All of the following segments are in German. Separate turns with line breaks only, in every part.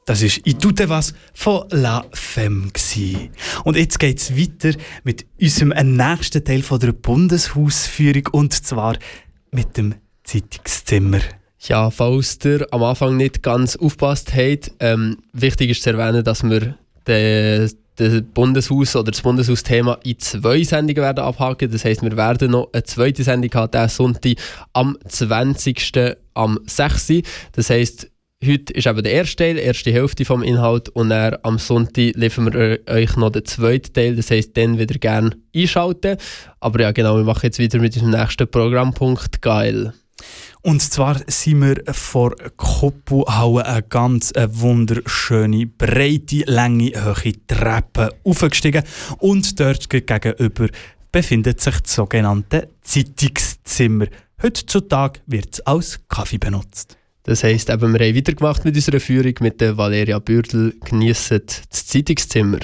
Das war «I tutte was» von La Femme. Und jetzt geht es weiter mit unserem nächsten Teil von der Bundeshausführung, und zwar mit dem Zeitungszimmer.
Ja, falls ihr am Anfang nicht ganz aufgepasst habt, wichtig ist zu erwähnen, dass wir das Bundeshaus oder das Bundeshaus-Thema in 2 Sendungen werden abhaken. Das heisst, wir werden noch eine zweite Sendung haben, diesen Sonntag am 20. am 6. Das heisst, heute ist eben der erste Teil, die erste Hälfte vom Inhalt, und dann am Sonntag liefern wir euch noch den zweiten Teil. Das heisst, dann wieder gerne einschalten. Aber ja, genau, wir machen jetzt wieder mit dem nächsten Programmpunkt. Geil.
Und zwar sind wir vor Koppelhauen eine ganz wunderschöne, breite, lange, hohe Treppe aufgestiegen. Und dort gegenüber befindet sich das sogenannte Zeitungszimmer. Heutzutage wird es als Kaffee benutzt.
Das heisst, wir haben weitergemacht mit unserer Führung mit der Valeria Bürdel. Geniessen das Zeitungszimmer.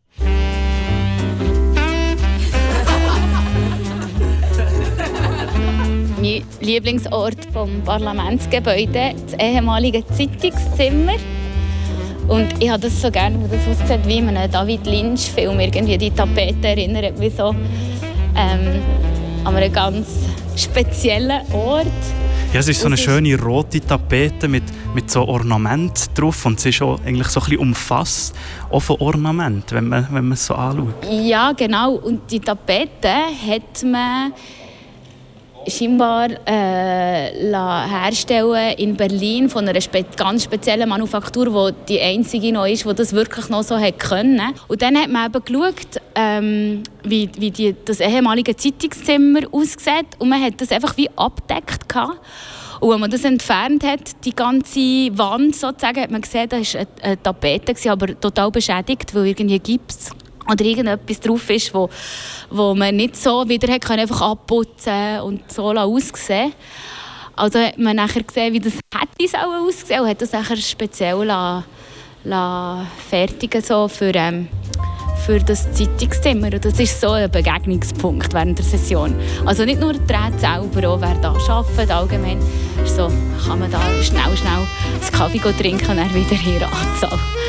Mein Lieblingsort vom Parlamentsgebäude, das ehemalige Zeitungszimmer. Und ich habe das so gerne, weil das aussieht wie in einem David Lynch-Film. Irgendwie die Tapete erinnert mich so an einen ganz speziellen Ort.
Ja, es ist so eine schöne rote Tapete mit so Ornament drauf, und sie ist auch eigentlich so ein bisschen umfasst, auch von Ornament, wenn man es so anschaut.
Ja, genau. Und die Tapete hat man scheinbar herstellen in Berlin von einer ganz speziellen Manufaktur, die die einzige noch ist, die das wirklich noch so können. Und dann hat man eben geschaut, wie das ehemalige Zeitungszimmer aussieht, und man hat das einfach wie abgedeckt. Und wenn man das entfernt hat, die ganze Wand sozusagen, hat man gesehen, das war eine Tapete, aber total beschädigt, weil irgendwie Gips oder irgendetwas drauf ist, wo man nicht so wieder einfach abputzen und so aussehen. Also hat man nachher gesehen, wie das hätte aussehen, und hat das nachher speziell fertigen so für das Zeitungszimmer. Und das ist so ein Begegnungspunkt während der Session. Also nicht nur die Räte selber, auch wer da arbeitet allgemein, so kann man da schnell einen Kaffee trinken und dann wieder in den Ratssaal.